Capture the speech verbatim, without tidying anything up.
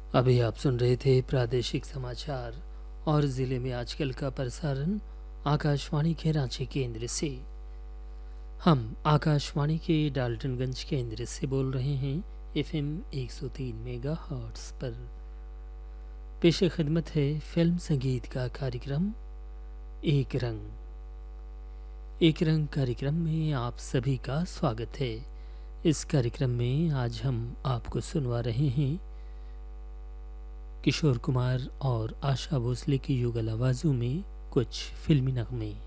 अभी आप सुन रहे थे प्रादेशिक समाचार और ज़िले में आजकल का प्रसारण आकाशवाणी के रांची केंद्र से। हम आकाशवाणी के डाल्टनगंज केंद्र से बोल रहे हैं एफएम एक सौ तीन मेगा हर्ट्स पर। पेश खिदमत है फिल्म संगीत का कार्यक्रम एक रंग। एक रंग कार्यक्रम में आप सभी का स्वागत है। इस कार्यक्रम में आज हम आपको सुनवा रहे हैं किशोर कुमार और आशा भोसले की युगल आवाज़ों में कुछ फिल्मी नगमे।